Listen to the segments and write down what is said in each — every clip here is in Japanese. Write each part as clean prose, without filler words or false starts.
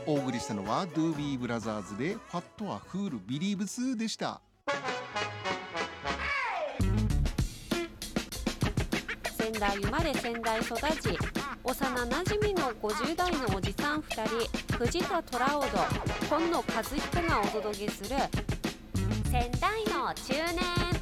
お送りしたのはドゥービーブラザーズで What a Fool Believes でした。 仙台生まれ仙台育ち、幼なじみの50代のおじさん2人、藤田虎踊、今野和彦がお届けする仙台の中年。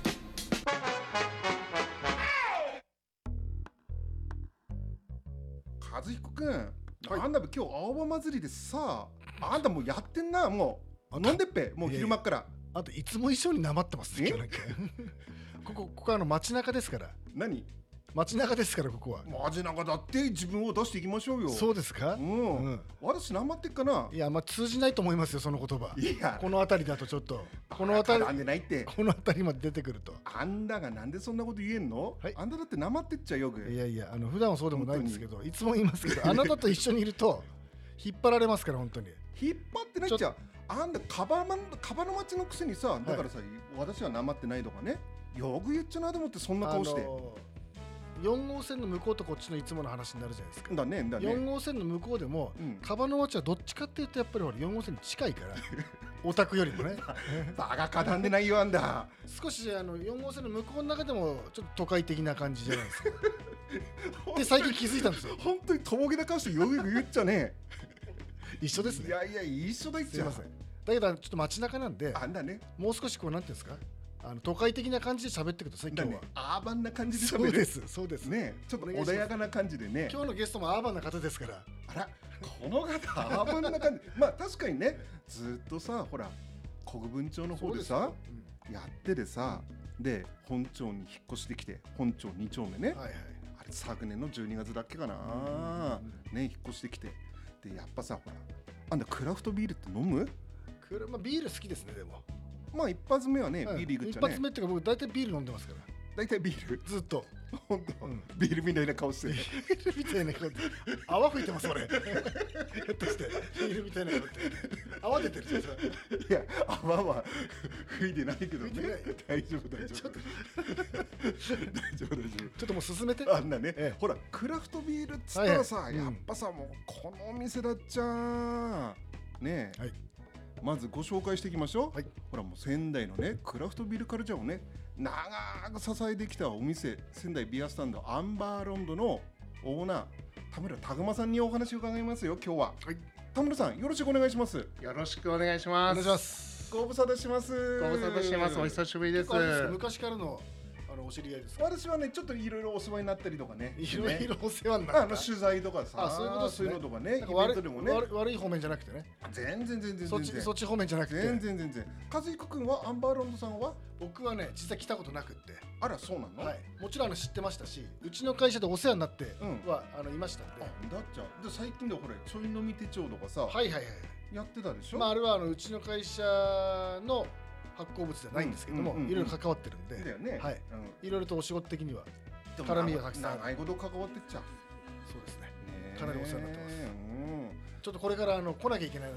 和彦くん、あんた今日青葉祭りでさ、あんたもうやってんな。もう飲んでっぺ、もう昼間っから。 あといつも以上になまってます今日なんかここ街中ですから。 何？ 街中ですから。ここは街中だって、自分を出していきましょうよ。 そうですか？私なまってっかな。 いや、通じないと思いますよ、その言葉。 いや、 この辺りだとちょっと、この辺りまで出てくると。 あんだがなんでそんなこと言えんの？ はい、 あんただってなまってっちゃよく。 いやいや、普段はそうでもないんですけど、いつも言いますけど、あなたと一緒にいると引っ張られますから。本当に引っ張ってないっちゃ。あんたカバの町のくせにさ、だからさ、私はなまってないとかね、よく言っちゃなと思って、そんな顔して。 4号線の向こうとこっちのいつもの話になるじゃないですか。 だね。 4号線の向こうでも、カバの町はどっちかっていうとやっぱり4号線に近いからオタクよりもねバカかだんでないよあんだ。 少し4号線の向こうの中でもちょっと都会的な感じじゃないですかで最近気づいたんですよ。 本当にとぼけな顔してよく言っちゃね一緒ですね。 いや一緒だっちゃ。 すいません。だけどちょっと街中なんで、 あんだね、 もう少しこうなんていうんですか、都会的な感じで喋ってください。今日はアーバンな感じで喋る。そうですね。ちょっと穏やかな感じでね。 今日のゲストもアーバンな方ですから。 あら、この方アーバンな感じまあ確かにね、ずっとさ、ほら国分町の方でさやっててさ、で本町に引っ越してきて、本町2丁目ね、あれ昨年の12月だっけかな、ね、引っ越してきて、でやっぱさ、ほらあんたクラフトビールって飲む？ ビール好きですね。でもまあ一発目はね、ビールいくっちゃね。 一発目っていうか僕大体ビール飲んでますから。 大体ビールずっと。 本当、ビールみたいな顔してる。 ビールみたいな顔で泡吹いてます俺。ひょっとしてビールみたいな顔って泡出てるじゃん。いや、泡は吹いてないけどね。大丈夫大丈夫。ちょっともう進めて。あんなね、ほらクラフトビールっつったらさ、やっぱさ、もうこのお店だっちゃねえ。まずご紹介していきましょう。ほらもう仙台のねクラフトビールカルチャーをね長く支えてきたお店、仙台ビアスタンドアンバーロンドのオーナー田村拓馬さんにお話を伺いますよ今日は。田村さん、よろしくお願いします。 よろしくお願いします。 お願いします。 ご無沙汰します。 ご無沙汰してます。お久しぶりです。 昔からのお知り合いですか？ 私はね、ちょっといろいろお世話になったりとかね。 いろいろお世話になった。 取材とかさ、そういうのとかね、イベントでもね。 悪い方面じゃなくてね。 全然。 そっち方面じゃなくて。 全然。和彦君はアンバーロンドさんは？ 僕はね、実は来たことなくって。 あら、そうなの？ はい。もちろん知ってましたし、うちの会社でお世話になってはいましたんで。 だっちゃ。で最近でほらちょい飲み手帳とかさ、やってたでしょ？ まああれはうちの会社の発行物じゃないんですけども、いろいろ関わってるんで、いろいろとお仕事的には絡みがたくさん。 長いこと関わってっちゃう。 そうですね。かなりお世話になってます。ちょっとこれから来なきゃいけない